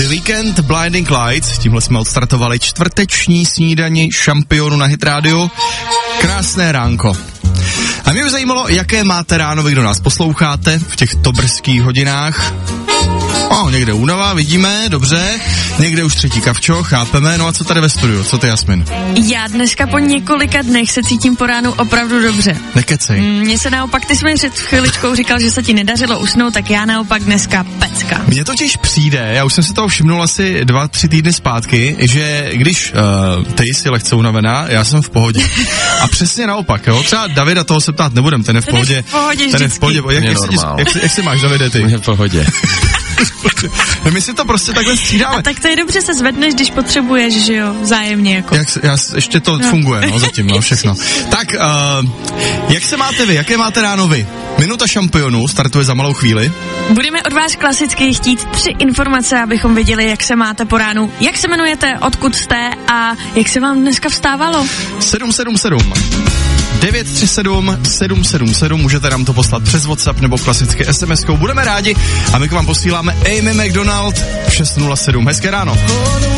The Weeknd, Blinding Lights, tímhle jsme odstartovali čtvrteční snídani šampionu na Hit Radio. Krásné ránko. A mě by zajímalo, jaké máte ráno vy, kdo nás posloucháte v těchto brzkých hodinách. Někde únava, vidíme, dobře. Někde už třetí kavčo, chápeme. No a co tady ve studiu? Co ty, Jasmin? Já dneska po několika dnech se cítím po ránu opravdu dobře. Nekecej. Mně se naopak, ty jsi mi před chviličkou říkal, že se ti nedařilo usnout, tak já naopak dneska pecka. Mně totiž přijde, já už jsem si toho všimnul asi 2-3 týdny zpátky, že když ty jsi lehce unavená, já jsem v pohodě. A přesně naopak, jo. Třeba Davida, toho se ptát nebudem, ten je v pohodě. Ten je v pohodě. Jak si máš, Davide, ty? Je v pohodě. My si to prostě takhle střídáme. A tak to je dobře, se zvedneš, když potřebuješ, že jo, vzájemně jako. Ještě to funguje, zatím, všechno. Tak, jak se máte vy, jaké máte ráno vy? Minuta šampionů startuje za malou chvíli. Budeme od vás klasicky chtít 3 informace, abychom viděli, jak se máte po ránu, jak se jmenujete, odkud jste a jak se vám dneska vstávalo. 777 937 777, můžete nám to poslat přes WhatsApp nebo klasicky SMS-kou. Budeme rádi a my k vám posíláme Amy McDonald 607. Hezké ráno.